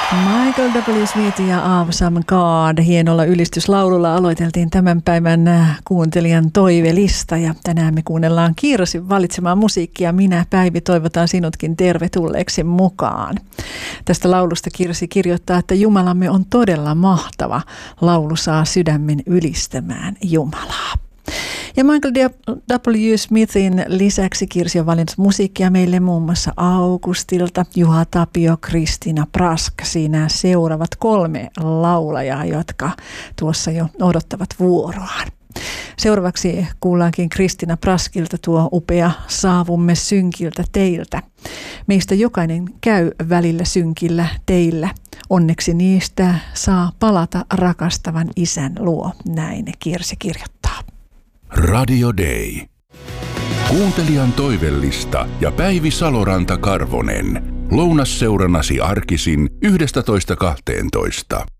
Michael W. Smith ja Awesome God. Hienolla ylistyslaululla aloiteltiin tämän päivän kuuntelijan toivelista ja tänään me kuunnellaan Kirsin valitsemaa musiikkia. Minä, Päivi, toivotaan sinutkin tervetulleeksi mukaan. Tästä laulusta Kirsi kirjoittaa, että Jumalamme on todella mahtava. Laulu saa sydämen ylistämään Jumalaa. Ja Michael W. Smithin lisäksi Kirsi on valinnut musiikkia meille muun muassa Augustilta, Juha Tapio, Kristiina Prask. Siinä seuraavat 3 laulajaa, jotka tuossa jo odottavat vuoroaan. Seuraavaksi kuullaankin Kristiina Praskilta tuo upea Saavumme synkiltä teiltä. Meistä jokainen käy välillä synkillä teillä. Onneksi niistä saa palata rakastavan Isän luo. Näin Kirsi kirjoittaa. Radio Day. Kuuntelijan toivellista ja Päivi Saloranta-Karvonen. Lounasseurannasi arkisin 11.12.